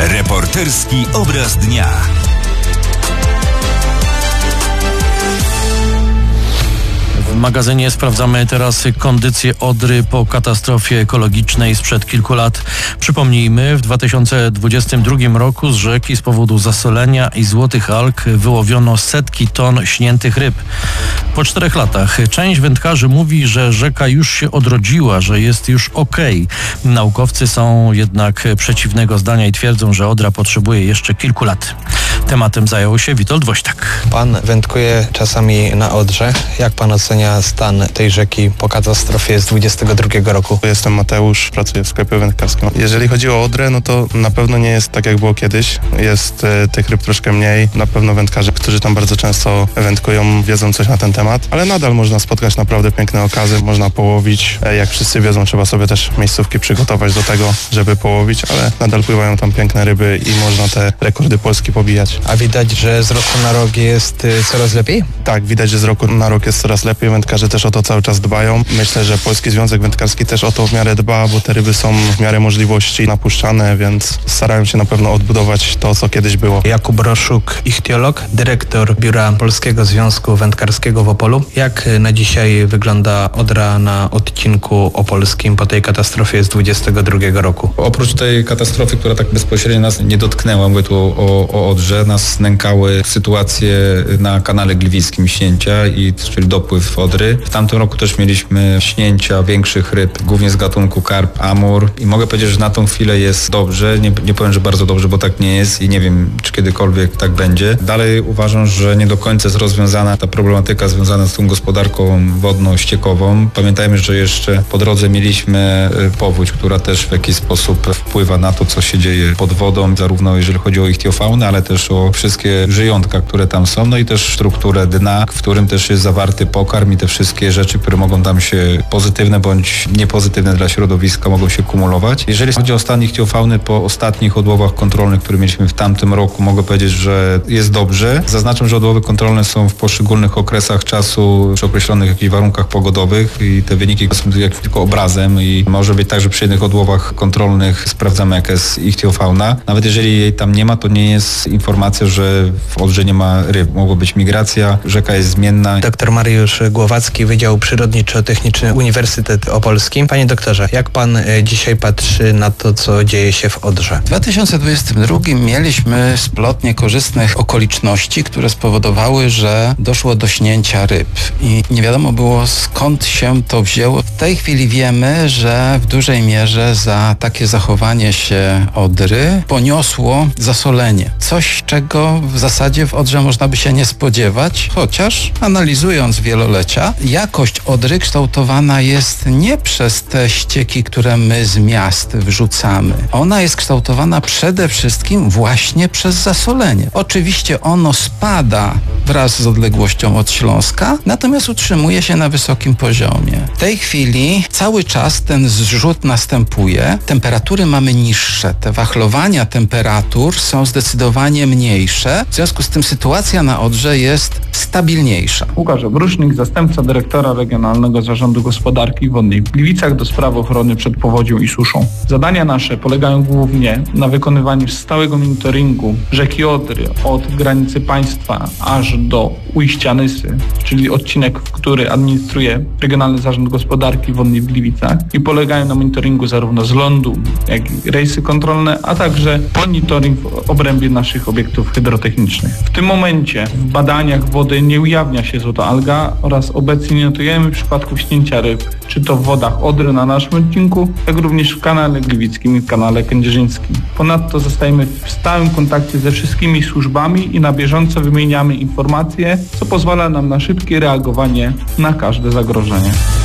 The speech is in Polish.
Reporterski obraz dnia. W magazynie sprawdzamy teraz kondycję Odry po katastrofie ekologicznej sprzed kilku lat. Przypomnijmy, w 2022 roku z rzeki z powodu zasolenia i złotych alg wyłowiono setki ton śniętych ryb. Po 4 latach część wędkarzy mówi, że rzeka już się odrodziła, że jest już okej. Naukowcy są jednak przeciwnego zdania i twierdzą, że Odra potrzebuje jeszcze kilku lat. Tematem zajął się Witold Woźtak. Pan wędkuje czasami na Odrze. Jak pan ocenia stan tej rzeki po katastrofie z 2022 roku? Jestem Mateusz, pracuję w sklepie wędkarskim. Jeżeli chodzi o Odrę, no to na pewno nie jest tak, jak było kiedyś. Jest tych ryb troszkę mniej. Na pewno wędkarze, którzy tam bardzo często wędkują, wiedzą coś na ten temat, ale nadal można spotkać naprawdę piękne okazy, można połowić. Jak wszyscy wiedzą, trzeba sobie też miejscówki przygotować do tego, żeby połowić, ale nadal pływają tam piękne ryby i można te rekordy Polski pobijać. A widać, że z roku na rok jest coraz lepiej? Tak, widać, że z roku na rok jest coraz lepiej. Wędkarze też o to cały czas dbają. Myślę, że Polski Związek Wędkarski też o to w miarę dba, bo te ryby są w miarę możliwości napuszczane, więc starają się na pewno odbudować to, co kiedyś było. Jakub Roszuk, ichtiolog, dyrektor Biura Polskiego Związku Wędkarskiego w Opolu. Jak na dzisiaj wygląda Odra na odcinku opolskim po tej katastrofie z 2022 roku? Oprócz tej katastrofy, która tak bezpośrednio nas nie dotknęła, mówię tu o Odrze, nas nękały sytuacje na kanale gliwickim śnięcia, czyli dopływ Odry. W tamtym roku też mieliśmy śnięcia większych ryb, głównie z gatunku karp, amur i mogę powiedzieć, że na tą chwilę jest dobrze. Nie powiem, że bardzo dobrze, bo tak nie jest i nie wiem, czy kiedykolwiek tak będzie. Dalej uważam, że nie do końca jest rozwiązana ta problematyka związana z tą gospodarką wodno-ściekową. Pamiętajmy, że jeszcze po drodze mieliśmy powódź, która też w jakiś sposób wpływa na to, co się dzieje pod wodą, zarówno jeżeli chodzi o ichtiofaunę, ale też o wszystkie żyjątka, które tam są, no i też strukturę dna, w którym też jest zawarty pokarm i te wszystkie rzeczy, które mogą tam się pozytywne bądź niepozytywne dla środowiska mogą się kumulować. Jeżeli chodzi o stan ichtiofauny po ostatnich odłowach kontrolnych, które mieliśmy w tamtym roku, mogę powiedzieć, że jest dobrze. Zaznaczam, że odłowy kontrolne są w poszczególnych okresach czasu, przy określonych jakichś warunkach pogodowych i te wyniki są jak tylko obrazem i może być tak, że przy jednych odłowach kontrolnych sprawdzamy, jaka jest ichtiofauna. Nawet jeżeli jej tam nie ma, to nie jest informacja, że w Odrze nie ma ryb. Mogła być migracja, rzeka jest zmienna. Dr Mariusz Głowacki, Wydział Przyrodniczo-Techniczny Uniwersytet Opolski. Panie doktorze, jak pan dzisiaj patrzy na to, co dzieje się w Odrze? W 2022 mieliśmy splot niekorzystnych okoliczności, które spowodowały, że doszło do śnięcia ryb i nie wiadomo było, skąd się to wzięło. W tej chwili wiemy, że w dużej mierze za takie zachowanie się Odry poniosło zasolenie. Coś, czego w zasadzie w Odrze można by się nie spodziewać, chociaż analizując wielolecia, jakość Odry kształtowana jest nie przez te ścieki, które my z miast wrzucamy. Ona jest kształtowana przede wszystkim właśnie przez zasolenie. Oczywiście ono spada wraz z odległością od Śląska, natomiast utrzymuje się na wysokim poziomie. W tej chwili cały czas ten zrzut następuje. Temperatury mamy niższe. Te wachlowania temperatur są zdecydowanie mniejsze. W związku z tym sytuacja na Odrze jest stabilniejsza. Łukasz Obrusznik, zastępca dyrektora Regionalnego Zarządu Gospodarki Wodnej w Gliwicach do spraw ochrony przed powodzią i suszą. Zadania nasze polegają głównie na wykonywaniu stałego monitoringu rzeki Odry od granicy państwa aż do ujścia Nysy, czyli odcinek, który administruje Regionalny Zarząd Gospodarki Wodnej w Gliwicach i polegają na monitoringu zarówno z lądu, jak i rejsy kontrolne, a także monitoring w obrębie naszych obiektów hydrotechnicznych. W tym momencie w badaniach wody nie ujawnia się złota alga oraz obecnie nie notujemy przypadków śnięcia ryb, czy to w wodach Odry na naszym odcinku, jak również w kanale gliwickim i w kanale kędzierzyńskim. Ponadto zostajemy w stałym kontakcie ze wszystkimi służbami i na bieżąco wymieniamy informacje, co pozwala nam na szybkie reagowanie na każde zagrożenie.